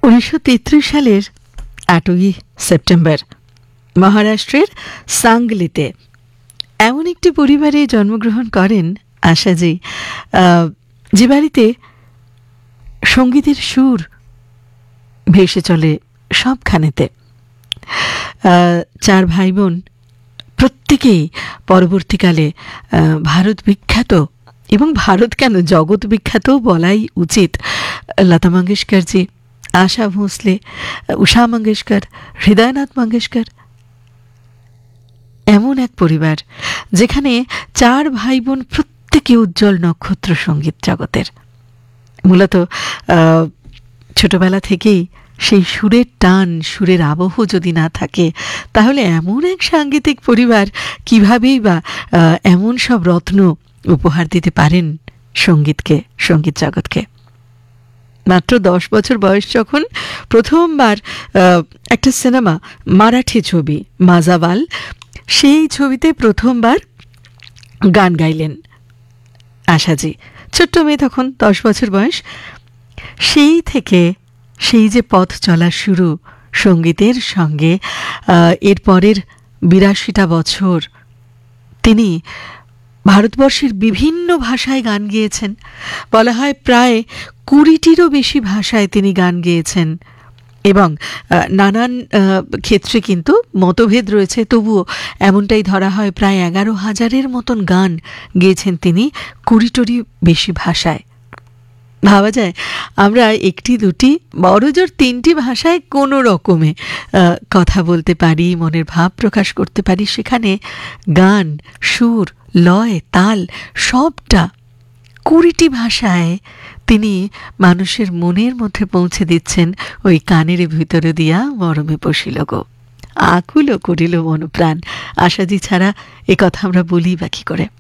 1933 সালের 8ই সেপ্টেম্বর মহারাষ্ট্রের সাংগলিতে এমন একটি পরিবারে জন্মগ্রহণ করেন আশাজি, যে বাড়িতে সঙ্গীতের সুর ভেসে চলে সবখানেতে। চার ভাই বোন প্রত্যেকেই পরবর্তীকালে ভারত বিখ্যাত, এবং ভারত কেন জগৎ বিখ্যাত বলাই উচিত, লতা মঙ্গেশকরজি, আশা ভোঁসলে, উষা মঙ্গেশকর, হৃদয়নাথ মঙ্গেশকর। এমন এক পরিবার যেখানে চার ভাই বোন প্রত্যেকে উজ্জ্বল নক্ষত্র সঙ্গীত জগতের। মূলত ছোটবেলা থেকেই সেই সুরের টান, সুরের আবহ যদি না থাকে, তাহলে এমন এক সাংগীতিক পরিবার কিভাবেই বা এমন সব রত্ন উপহার দিতে পারেন সঙ্গীতকে, সঙ্গীত জগৎকে। মাত্র 10 বছর বয়স যখন প্রথমবার একটা সিনেমা, মারাঠি ছবি মাজাওয়াল, সেই ছবিতে প্রথমবার গান গাইলেন আশাজি। ছোট্ট মেয়ে তখন, 10 বছর বয়স। সেই থেকে সেই যে পথ চলা শুরু সঙ্গীতের সঙ্গে, এরপরের 82টা বছর তিনি ভারতবর্ষের বিভিন্ন ভাষায় গান গেয়েছেন। বলা হয় প্রায় 20টিরও বেশি ভাষায় তিনি গান গেয়েছেন, এবং নানান ক্ষেত্রে কিন্তু মতভেদ রয়েছে, তবুও এমনটাই ধরা হয় প্রায় 11,000-এর মতন গান গেয়েছেন তিনি 20টিরও বেশি ভাষায়। ভাবা যায় আমরা একটি দুটি বড়জোর 3টি ভাষায় কোনো রকমে কথা বলতে পারি, মনের ভাব প্রকাশ করতে পারি। সেখানে গান, সুর, লয়, তাল সবটা 20টি ভাষায় তিনি মানুষের মনের মধ্যে পৌঁছে দিচ্ছেন। ওই কানের ভিতরে দিয়া মরমে বসিল গো, আকুল করিল মন প্রাণ। আশাজি ছাড়া এ কথা আমরা বলি বা কি করে।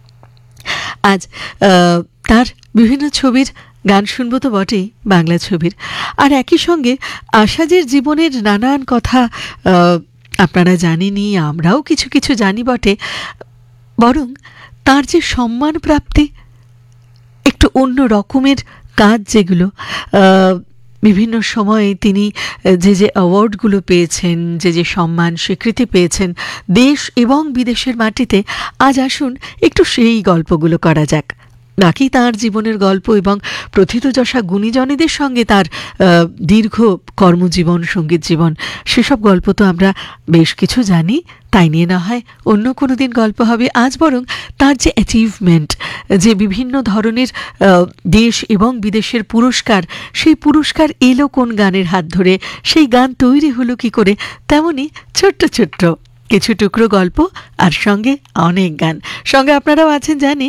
আজ তার বিভিন্ন ছবির গান শুনবো তো বটেই, বাংলা ছবির, আর একই সঙ্গে আশাজির জীবনের নানান কথা আপনারা জানেনই, আমরাও কিছু কিছু জানি বটে, বরং তার যে সম্মান প্রাপ্তি, একটু অন্য রকমের কাজ, যেগুলো বিভিন্ন সময়ে তিনি যে যে অ্যাওয়ার্ডগুলো পেয়েছেন, যে যে সম্মান স্বীকৃতি পেয়েছেন দেশ এবং বিদেশের মাটিতে, আজ আসুন একটু সেই গল্পগুলো করা যাক। বাকি তার জীবনের গল্প এবং প্রথিতযশা গুণীজনেদের সঙ্গে তার দীর্ঘ কর্মজীবন, সঙ্গীত জীবন, সেসব গল্প তো আমরা বেশ কিছু জানি, তাই নিয়ে না হয় অন্য কোনো দিন গল্প হবে। আজ বরং তার যে অ্যাচিভমেন্ট, যে বিভিন্ন ধরনের দেশ এবং বিদেশের পুরস্কার, সেই পুরস্কার এলো কোন গানের হাত ধরে, সেই গান তৈরি হলো কি করে, তেমনি ছোট্ট ছোট্ট কিছু টুকরো গল্প, আর সঙ্গে অনেক গান। সঙ্গে আপনারাও আছেন জানি,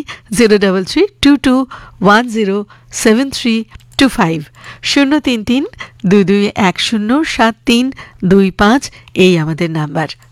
0332107325, 03322107325, এই আমাদের নাম্বার।